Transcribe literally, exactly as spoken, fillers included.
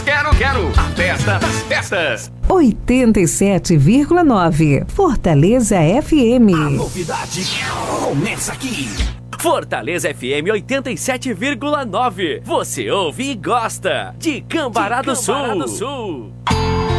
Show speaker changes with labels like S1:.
S1: Quero, quero. A festa das festas.
S2: oitenta e sete vírgula nove Fortaleza F M.
S1: A novidade começa aqui.
S3: Fortaleza F M oitenta e sete vírgula nove. Você ouve e gosta de Cambará do Sul.